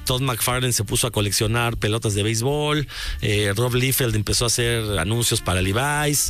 Todd McFarlane se puso a coleccionar pelotas de béisbol, Rob Liefeld empezó a hacer anuncios para Levi's,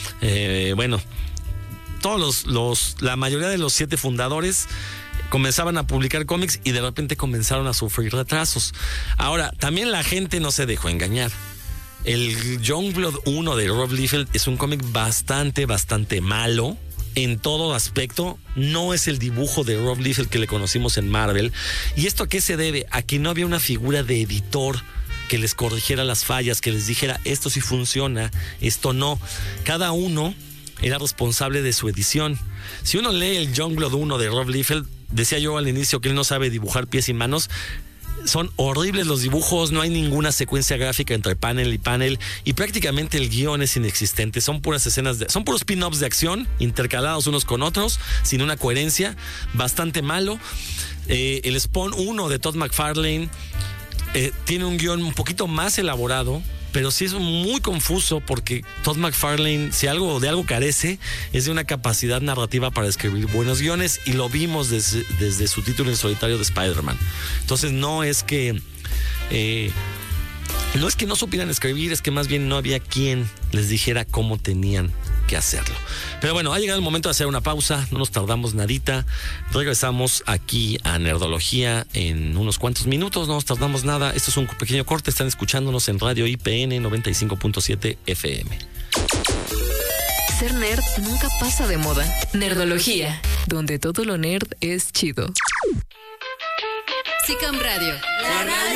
todos la mayoría de los 7 fundadores comenzaban a publicar cómics y de repente comenzaron a sufrir retrasos. Ahora, también la gente no se dejó engañar. El Youngblood 1 de Rob Liefeld es un cómic bastante malo en todo aspecto. No es el dibujo de Rob Liefeld que le conocimos en Marvel. ¿Y esto a qué se debe? A que no había una figura de editor que les corrigiera las fallas, que les dijera esto sí funciona, esto no. Cada uno era responsable de su edición. Si uno lee el Youngblood 1 de Rob Liefeld, decía yo al inicio que él no sabe dibujar pies y manos. Son horribles los dibujos, no hay ninguna secuencia gráfica entre panel y panel y prácticamente el guión es inexistente. Son puras son puros pin-ups de acción intercalados unos con otros, sin una coherencia, bastante malo. El Spawn 1 de Todd McFarlane tiene un guión un poquito más elaborado, pero sí es muy confuso porque Todd McFarlane, si de algo carece, es de una capacidad narrativa para escribir buenos guiones y lo vimos desde su título en solitario de Spider-Man. Entonces no es que no supieran escribir, es que más bien no había quien les dijera cómo tenían que hacerlo. Pero bueno, ha llegado el momento de hacer una pausa, no nos tardamos nadita. Regresamos aquí a Nerdología en unos cuantos minutos, no nos tardamos nada. Esto es un pequeño corte, están escuchándonos en Radio IPN 95.7 FM. Ser nerd nunca pasa de moda. Nerdología, donde todo lo nerd es chido. SICAM Radio, la radio